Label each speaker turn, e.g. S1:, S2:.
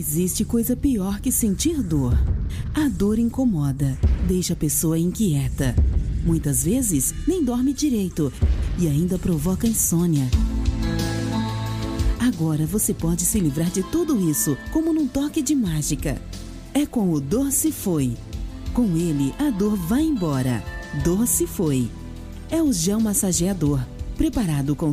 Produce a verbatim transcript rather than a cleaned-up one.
S1: existe coisa pior que sentir dor. A dor incomoda, deixa a pessoa inquieta. Muitas vezes nem dorme direito e ainda provoca insônia. Agora você pode se livrar de tudo isso como num toque de mágica. É com o Dor Se Foi. Com ele, a dor vai embora. Dor Se Foi. É o gel massageador, preparado com